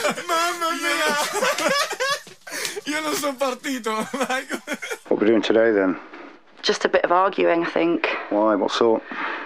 Mamma mia! Io non sono partito. What are we doing today then? Just a bit of arguing, I think. Why? What sort?